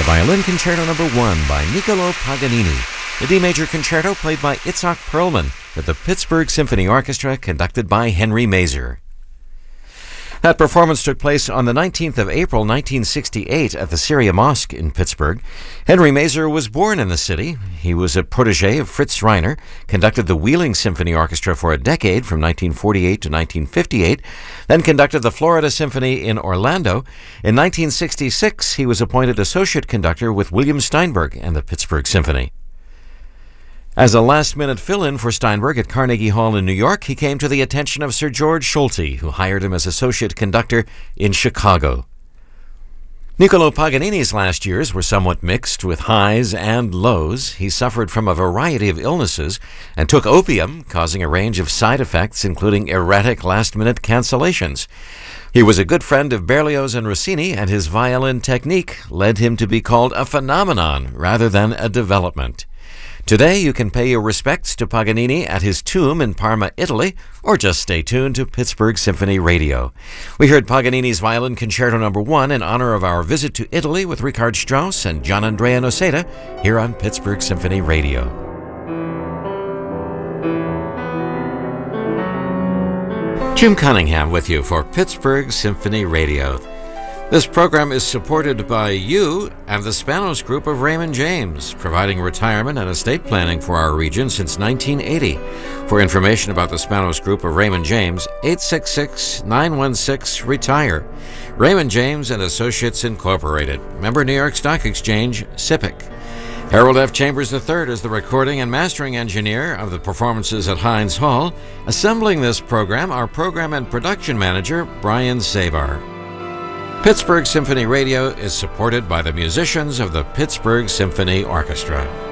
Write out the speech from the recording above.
the Violin Concerto No. 1 by Niccolò Paganini, the D major concerto played by Itzhak Perlman with the Pittsburgh Symphony Orchestra conducted by Henry Mazer. That performance took place on the 19th of April, 1968 at the Syria Mosque in Pittsburgh. Henry Mazer was born in the city. He was a protege of Fritz Reiner, conducted the Wheeling Symphony Orchestra for a decade from 1948 to 1958, then conducted the Florida Symphony in Orlando. In 1966, he was appointed associate conductor with William Steinberg and the Pittsburgh Symphony. As a last-minute fill-in for Steinberg at Carnegie Hall in New York, he came to the attention of Sir George Solti, who hired him as associate conductor in Chicago. Niccolò Paganini's last years were somewhat mixed with highs and lows. He suffered from a variety of illnesses and took opium, causing a range of side effects, including erratic last-minute cancellations. He was a good friend of Berlioz and Rossini, and his violin technique led him to be called a phenomenon rather than a development. Today, you can pay your respects to Paganini at his tomb in Parma, Italy, or just stay tuned to Pittsburgh Symphony Radio. We heard Paganini's Violin Concerto No. 1 in honor of our visit to Italy with Richard Strauss and Gianandrea Noseda here on Pittsburgh Symphony Radio. Jim Cunningham with you for Pittsburgh Symphony Radio. This program is supported by you and the Spanos Group of Raymond James, providing retirement and estate planning for our region since 1980. For information about the Spanos Group of Raymond James, 866-916-RETIRE. Raymond James and Associates Incorporated. Member New York Stock Exchange, SIPC. Harold F. Chambers III is the recording and mastering engineer of the performances at Heinz Hall. Assembling this program, our program and production manager, Brian Savar. Pittsburgh Symphony Radio is supported by the musicians of the Pittsburgh Symphony Orchestra.